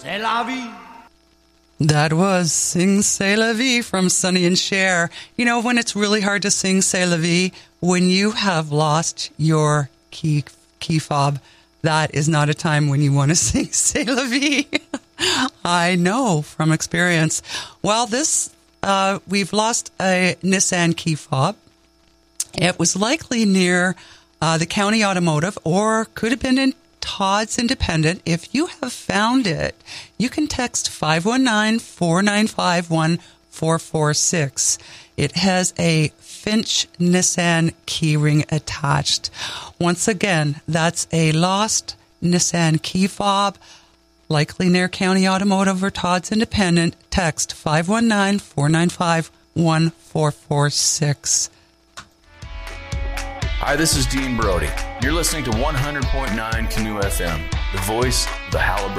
C'est la vie. That was Sing C'est La Vie from Sonny and Cher. You know, when it's really hard to sing C'est La Vie, when you have lost your key fob, that is not a time when you want to sing C'est La Vie. I know from experience. Well, we've lost a Nissan key fob. It was likely near the County Automotive, or could have been in Todd's Independent. If you have found it, you can text 519-495-1446. It has a Finch Nissan keyring attached. Once again, that's a lost Nissan key fob, likely near County Automotive or Todd's Independent. Text 519-495-1446. Hi, this is Dean Brody. You're listening to 100.9 Canoe FM, the voice of the Halliburton